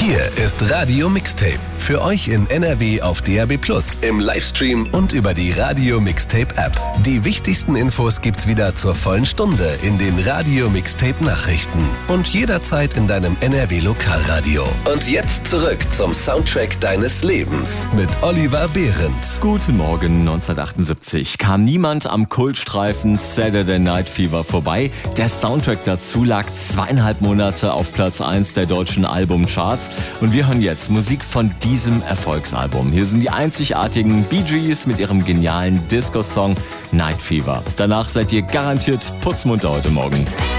Hier ist Radio Mixtape. Für euch in NRW auf DAB+, im Livestream und über die Radio Mixtape App. Die wichtigsten Infos gibt's wieder zur vollen Stunde in den Radio Mixtape Nachrichten und jederzeit in deinem NRW Lokalradio. Und jetzt zurück zum Soundtrack deines Lebens mit Oliver Behrendt. Guten Morgen. 1978 kam niemand am Kultstreifen Saturday Night Fever vorbei. Der Soundtrack dazu lag 2,5 Monate auf Platz 1 der deutschen Albumcharts. Und wir hören jetzt Musik von diesem Erfolgsalbum. Hier sind die einzigartigen Bee Gees mit ihrem genialen Disco-Song Night Fever. Danach seid ihr garantiert putzmunter heute Morgen.